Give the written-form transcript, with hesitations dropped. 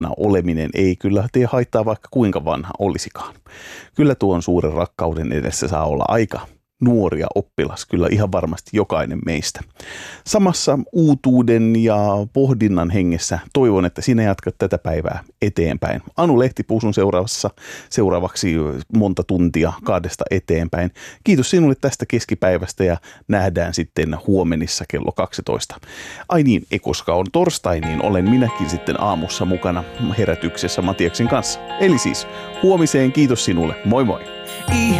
oleminen ei kyllä tee haittaa, vaikka kuinka vanha olisikaan. Kyllä tuon suuren rakkauden edessä saa olla aika nuoria oppilas, kyllä ihan varmasti jokainen meistä. Samassa uutuuden ja pohdinnan hengessä toivon, että sinä jatkat tätä päivää eteenpäin. Anu Lehtipuusun seuraavaksi monta tuntia 2 eteenpäin. Kiitos sinulle tästä keskipäivästä ja nähdään sitten huomenissa kello 12. Ai niin, koska on torstai, niin olen minäkin sitten aamussa mukana herätyksessä Matiaksen kanssa. Eli siis huomiseen, kiitos sinulle. Moi moi!